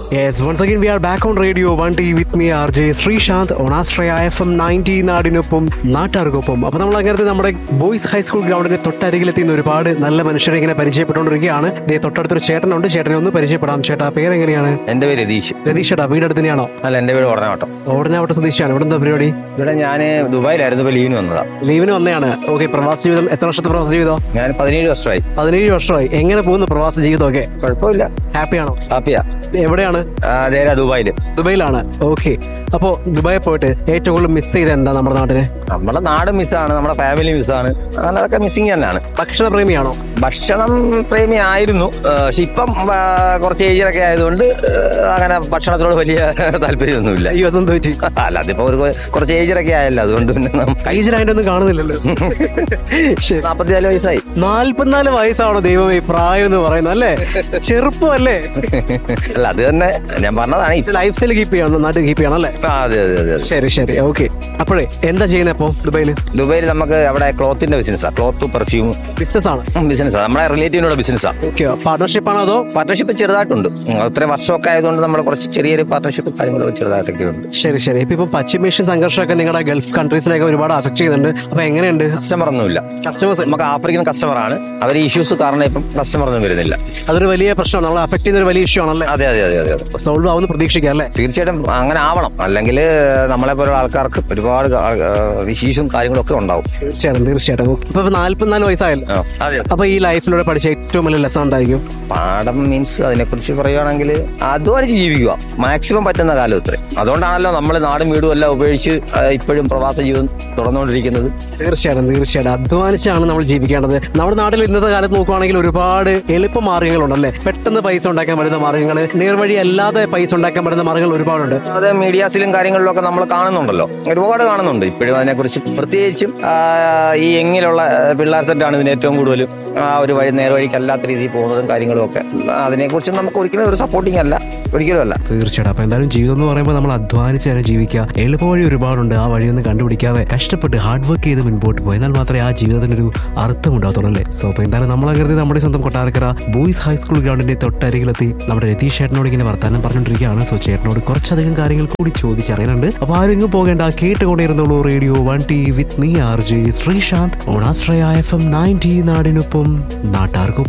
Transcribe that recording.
Yes, once again we are back on Radio 1T with me RJ Sreesanth on Astraya FM 90 നാടിനൊപ്പം നാട്ടാർക്കൊപ്പം. അപ്പോൾ നമ്മൾ അങ്ങനത്തെ നമ്മുടെ ബോയ്സ് ഹൈസ്കൂൾ ഗ്രൗണ്ടിന്റെ തൊട്ടരികിലെത്തിയുന്ന ഒരുപാട് നല്ല മനുഷ്യരെ ഇങ്ങനെ പരിചയപ്പെട്ടുകൊണ്ടിരിക്കുകയാണ്. തൊട്ടടുത്തൊരു ചേട്ടനുണ്ട്, ചേട്ടനെ ഒന്ന് പരിചയപ്പെടാം. ചേട്ടാ പേരെങ്ങനെയാണ്? എന്റെ പേര് രതീഷ്. രതീഷ് ചേട്ടാ വീട് അടുത്ത് തന്നെയാണോ? അല്ല, എന്റെ പേര് ഓടനാവട്ടം. ഓടനാവട്ടം സ്വദേശിയാണ്. ഇവിടെ എന്താ പരിപാടി? ഇവിടെ ഞാൻ ദുബായിലായിരുന്നു, ഇപ്പൊ ലീവിന് വന്നതാ. ലീവിന് വന്നതാണ്. ഓക്കെ, പ്രവാസ ജീവിതം എത്ര വർഷത്തെ പ്രവാസ ജീവിതം? ഞാൻ 17 വർഷമായി. 17 വർഷമായി. എങ്ങനെ പോകുന്നു പ്രവാസ ജീവിതമൊക്കെ? കുഴപ്പമില്ല, ഹാപ്പിയാണോ? ഹാപ്പിയാ. എവിടെയാണ്? ദുബായിലാണ്. ഓക്കെ, അപ്പോ ദുബായിൽ പോയിട്ട് ഏറ്റവും കൂടുതൽ മിസ് ചെയ്ത് എന്താ നമ്മുടെ നാട്ടില്? നമ്മുടെ നാട് മിസ്സാണ്, നമ്മുടെ ഫാമിലി മിസ്സാണ്, അങ്ങനെ അതൊക്കെ മിസ്സിങ് തന്നെയാണ്. ഭക്ഷണ പ്രേമിയാണോ? ഭക്ഷണം പ്രേമി ആയിരുന്നു, പക്ഷെ ഇപ്പം കുറച്ച് ഏജിലൊക്കെ ആയതുകൊണ്ട് അങ്ങനെ ഭക്ഷണത്തിനോട് വലിയ താല്പര്യമൊന്നുമില്ല. അയ്യോ, അതൊന്നും പറ്റി? അല്ല, അതിപ്പോ ഒരു കുറച്ച് ഏജിലൊക്കെ ആയല്ലോ, അതുകൊണ്ട് പിന്നെ ഏജിലായിട്ടൊന്നും കാണുന്നില്ലല്ലോ. 44 വയസ്സായി. 44 വയസ്സാണോ ദൈവമേ പ്രായം എന്ന് പറയുന്നത്? അല്ലേ, ചെറുപ്പമല്ലേ? അല്ല, അത് തന്നെ ഞാൻ പറഞ്ഞതാണ്. ലൈഫ് സ്റ്റൈൽ കീപ്പ് ചെയ്യണം, നാട്ടിൽ കീപ്പ് ചെയ്യണം അല്ലേ? അതെ അതെ അതെ. ശരി, ഓക്കെ. അപ്പോഴേ എന്താ ചെയ്യുന്നത് ഇപ്പൊ ദുബായില്? ദുബായിൽ നമുക്ക് അവിടെ ക്ലോത്തിന്റെ ബിസിനസ്സാണ്, ക്ലോത്ത് പെർഫ്യൂം ബിസിനസ് ആണ്. ബിസിനസ്സാണ്, നമ്മുടെ റിലേറ്റീവിനോട് ബിസിനസ്സാണ്. പാർട്ണർഷിപ്പ് ആണോ അതോ? പാർട്ണർഷിപ്പ് ചെറുതായിട്ടുണ്ട്, അത്രയും വർഷമൊക്കെ ആയതുകൊണ്ട് നമ്മൾ കുറച്ച് ചെറിയൊരു പാർട്ണർഷിപ്പ് കാര്യങ്ങളൊക്കെ ചെറുതായിട്ടൊക്കെ ഉണ്ട്. ശരി. ഇപ്പൊ പശ്ചിമേഷ്യൻ സംഘർഷമൊക്കെ നിങ്ങളുടെ ഗൾഫ് കൺട്രീസിനൊക്കെ ഒരുപാട് അഫക്ട് ചെയ്യുന്നുണ്ട്. അപ്പൊ എങ്ങനെയുണ്ട്? കസ്റ്റമർ ഒന്നുമില്ല. കസ്റ്റമേഴ്സ് നമുക്ക് ആഫ്രിക്കൻ കസ്റ്റമറാണ്, അവർ ഇഷ്യൂസ് കാരണം ഇപ്പം കസ്റ്റമർ ഒന്നും വരുന്നില്ല. അതൊരു വലിയ പ്രശ്നമാണ്, നമ്മളെ അഫക്ട് ചെയ്യുന്ന ഒരു വലിയ ഇഷ്യൂ ആണല്ലേ? അതെ. സോൾവ് ആവുന്ന പ്രതീക്ഷിക്കാം അല്ലേ? തീർച്ചയായിട്ടും അങ്ങനെ ആവണം, അല്ലെങ്കിൽ നമ്മളെ പോലുള്ള ആൾക്കാർക്ക് ഒരുപാട് ഇഷ്യൂസും കാര്യങ്ങളും ഒക്കെ ഉണ്ടാവും. തീർച്ചയായിട്ടും. ഇപ്പൊ 44 വയസ്സായല്ലോ. അപ്പൊ ഈ ലൈഫിലൂടെ പഠിച്ച ഏറ്റവും വലിയ ലെസൺ എന്തായിരിക്കും? പാഠം മീൻസ് അതിനെക്കുറിച്ച് പറയുകയാണെങ്കിൽ അധ്വാനിച്ച് ജീവിക്കുക മാക്സിമം പറ്റുന്ന കാലം ഇത്രയും. അതുകൊണ്ടാണല്ലോ നമ്മൾ നാടും വീടും എല്ലാം ഉപേക്ഷിച്ച് ഇപ്പോഴും പ്രവാസ ജീവിതം തുടർന്നുകൊണ്ടിരിക്കുന്നത്. തീർച്ചയായിട്ടും അധ്വാനിച്ചാണ് നമ്മൾ ജീവിക്കേണ്ടത്. നമ്മുടെ നാട്ടിൽ ഇന്നത്തെ കാലത്ത് നോക്കുവാണെങ്കിൽ ഒരുപാട് എളുപ്പ മാർഗ്ഗങ്ങളുണ്ടല്ലേ, പെട്ടെന്ന് പൈസ ഉണ്ടാക്കാൻ പറ്റുന്ന മാർഗ്ഗങ്ങൾ, നേർവഴി അല്ലാതെ പൈസ ഉണ്ടാക്കാൻ പറ്റുന്ന മാർഗ്ഗങ്ങൾ ഒരുപാടുണ്ട്. അത് മീഡിയാസിലും കാര്യങ്ങളിലൊക്കെ നമ്മൾ കാണുന്നുണ്ടല്ലോ, ഒരുപാട് കാണുന്നുണ്ട്. ഇപ്പോഴും അതിനെക്കുറിച്ച് പ്രത്യേകിച്ചും ഈ എങ്ങിലുള്ള പിള്ളേർ സെറ്റാണ് ഇതിന് ഏറ്റവും കൂടുതലും ഒരു നേർവഴിക്കല്ലാത്ത രീതിയിൽ പോകുന്നതും കാര്യങ്ങളും ഒക്കെ. അതിനെക്കുറിച്ച് നമുക്ക് ഒരിക്കലും ഒരു സപ്പോർട്ടിങ് അല്ല, ഒരിക്കലും അല്ല. തീർച്ചയായിട്ടും. അപ്പൊ എന്തായാലും ജീവിതം എന്ന് പറയുമ്പോൾ നമ്മൾ അധ്വാനിച്ച് തന്നെ ജീവിക്കുക. എളുപ്പ വഴി ഒരുപാടുണ്ട്, ആ വഴിയൊന്നും കണ്ടുപിടിക്കാതെ കഷ്ടപ്പെട്ട് ഹാർഡ് വർക്ക് ചെയ്ത് മുൻപോട്ട് പോയി, എന്നാൽ മാത്രമേ ആ ജീവിതത്തിനൊരു അർത്ഥം ഉണ്ടാകത്തുള്ളൂ അല്ലേ? സോ അപ്പൊ എന്തായാലും നമ്മളങ്ങനെ നമ്മുടെ സ്വന്തം കൊട്ടാരക്കര ബോയ്സ് ഹൈസ്കൂൾ ഗ്രൗണ്ടിന്റെ തൊട്ടരികിലെത്തി നമ്മുടെ രതീഷ് ചേട്ടനോട് ഇങ്ങനെ വർത്താനം പറഞ്ഞുകൊണ്ടിരിക്കുകയാണ്. സോ ചേട്ടനോട് കുറച്ചധികം കാര്യങ്ങൾ കൂടി ചോദിച്ചറിയാനുണ്ട്. അപ്പൊ ആരെങ്കിലും പോകേണ്ട, കേട്ടുകൊണ്ടിരുന്നുള്ളൂ radio 1T with me RJ Sreesanth on Ashraya FM 90 നാടിനൊപ്പം നാട്ടാർക്കും.